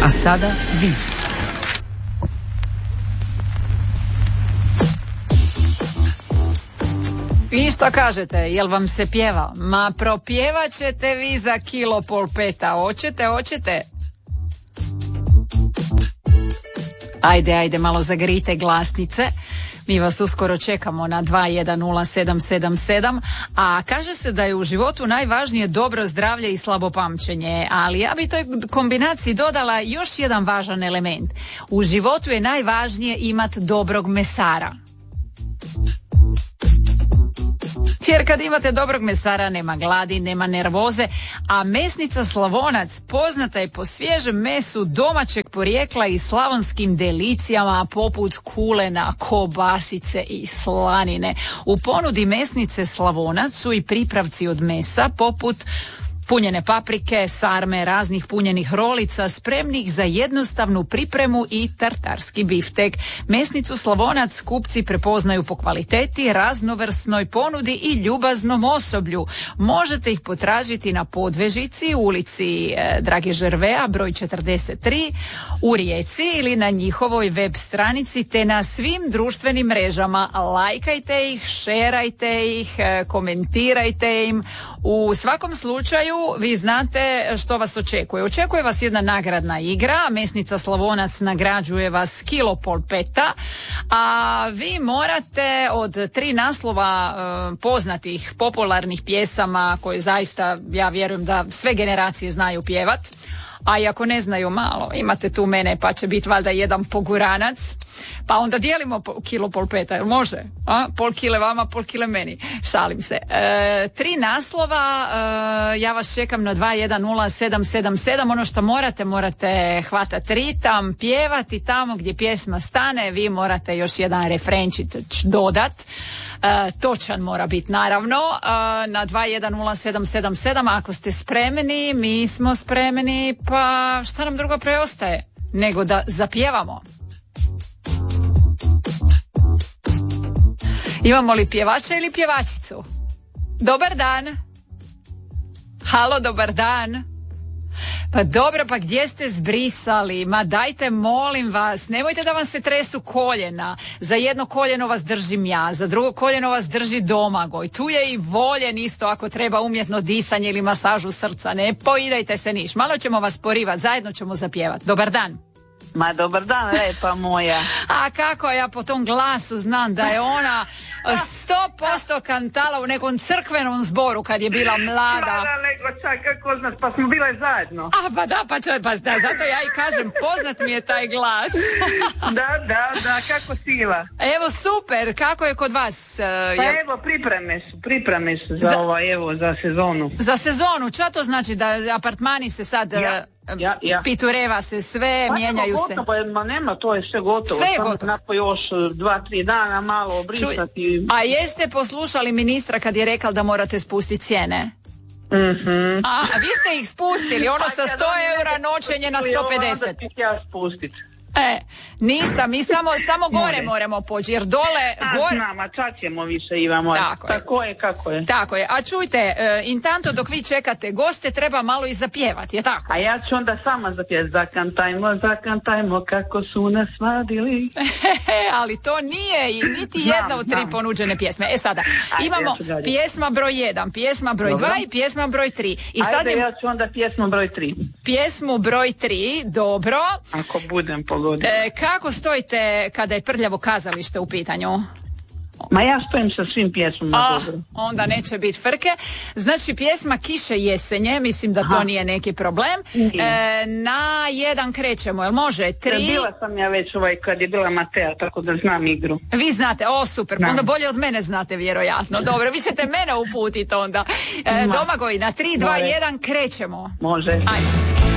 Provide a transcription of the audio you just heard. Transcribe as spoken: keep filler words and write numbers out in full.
A sada vi. I što kažete, jel vam se pjeva? Ma propjevat ćete vi za kilo pol peta, hoćete, hoćete? Ajde, ajde, malo zagrite glasnice. Mi vas uskoro čekamo na dva jedan nula sedam sedam sedam, a kaže se da je u životu najvažnije dobro zdravlje i slabo pamćenje, ali ja bi toj kombinaciji dodala još jedan važan element. U životu je najvažnije imati dobrog mesara. Jer kad imate dobrog mesara nema gladi, nema nervoze, a mesnica Slavonac poznata je po svježem mesu domaćeg porijekla i slavonskim delicijama poput kulena, kobasice i slanine. U ponudi mesnice Slavonac su i pripravci od mesa poput punjene paprike, sarme, raznih punjenih rolica, spremnih za jednostavnu pripremu i tartarski biftek. Mesnicu Slavonac kupci prepoznaju po kvaliteti, raznovrsnoj ponudi i ljubaznom osoblju. Možete ih potražiti na Podvežici, u ulici Drage Žervea, broj četrdeset tri, u Rijeci ili na njihovoj web stranici, te na svim društvenim mrežama. Lajkajte ih, šerajte ih, komentirajte im. U svakom slučaju vi znate što vas očekuje. Očekuje vas jedna nagradna igra. Mesnica Slavonac nagrađuje vas kilo pol peta, a vi morate od tri naslova e, poznatih popularnih pjesama koje zaista, ja vjerujem da sve generacije znaju pjevat, a i ako ne znaju malo, imate tu mene pa će biti valjda jedan poguranac, pa onda dijelimo po, kilo pol peta, jel može? A? Pol kile vama, pol kile meni. Šalim se. E, tri naslova, e, ja vas čekam na dva jedan nula sedam sedam sedam. Ono što morate, morate hvatati ritam, pjevati tamo gdje pjesma stane, vi morate još jedan refrenčić dodat. E, točan mora biti naravno, e, na dva jedan nula sedam sedam sedam. Ako ste spremni, mi smo spremni, pa šta nam drugo preostaje nego da zapjevamo. Imamo li pjevača ili pjevačicu? Dobar dan. Halo, dobar dan. Pa dobro, pa gdje ste zbrisali? Ma dajte, molim vas, nemojte da vam se tresu koljena. Za jedno koljeno vas držim ja, za drugo koljeno vas drži Domagoj. Tu je i Voljen isto ako treba umjetno disanje ili masažu srca. Ne poidajte se niš, malo ćemo vas porivati, zajedno ćemo zapjevati. Dobar dan. Ma dobar dan, lepa moja. A kako ja po tom glasu znam da je ona sto posto kantala u nekom crkvenom zboru kad je bila mlada. Mlada nego čak, kako znaš, pa smo bile zajedno. A pa da, pa, čo, pa da, zato ja i kažem, poznat mi je taj glas. Da, da, da, kako sila. Evo super, kako je kod vas? Pa je... evo, pripreme su, pripreme su za, za ovo, evo, za sezonu. Za sezonu, čo to znači da apartmani se sad... Ja. Ja, ja. Pitureva se sve, pa mijenjaju gotovo, se. Pa ma nema, to je sve gotovo. Sve je samo gotovo. Nakon još dva, tri dana malo obrisati. A jeste poslušali ministra kad je rekao da morate spustiti cijene? Mhm. A, a vi ste ih spustili, ono sa sto eura noćenje na sto pedeset. Onda ću ja spustiti. E, ništa, mi samo, samo gore More. moramo poći, jer dole... A gore... znam, a čat ćemo više, Iva moja. Tako je. Tako je, kako je. Tako je, a čujte, e, intanto dok vi čekate goste, treba malo i zapjevati, je tako? A ja ću onda sama zapjevati, zakantajmo, zakantajmo, kako su nas vadili. Ali to nije i niti jedna znam, od tri znam. ponuđene pjesme. E sada, ajde, imamo ja pjesma broj jedan, pjesma broj dva i pjesma broj tri. I ajde, sad im... ja ću onda pjesmu broj tri. Pjesmu broj tri, dobro. Ako budem pogodila. E, kako stojite kada je Prljavo kazalište u pitanju? Ma ja stojim sa svim pjesmama ah, dobro. Onda neće biti frke. Znači pjesma Kiše jesenje, mislim da Aha. to nije neki problem. E, na jedan krećemo, jel može? Tri. Bila sam ja već ovaj kad je bila Matea, tako da znam igru. Vi znate, o super, da. Onda bolje od mene znate vjerojatno. Dobro, vi ćete mene uputiti onda. E, Domagoj, na tri, dva, jedan krećemo. Može. Ajde.